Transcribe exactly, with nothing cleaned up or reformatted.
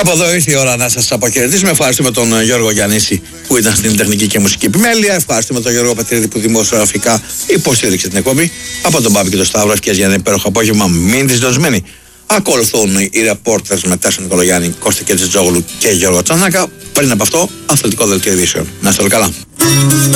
Κάπου εδώ ήρθε η ώρα να σας αποχαιρετήσουμε. Ευχαριστούμε τον Γιώργο Γιαννίση που ήταν στην τεχνική και μουσική επιμέλεια. Ευχαριστούμε τον Γιώργο Πατρίδη που δημοσιογραφικά υποστήριξε την εκπομπή. Από τον Μπάμπη και τον Σταύρο, ευκαιρίες για ένα υπέροχο απόγευμα. Μείνετε συντονισμένοι. Ακολουθούν οι ρεπόρτερς με Τάσο Νικολογιάννη, Κώστα Κετζετζόγλου και Γιώργο Τσανάκα. Πριν από αυτό, αθλητικό δελτίο ειδήσεων. Να είστε όλοι καλά.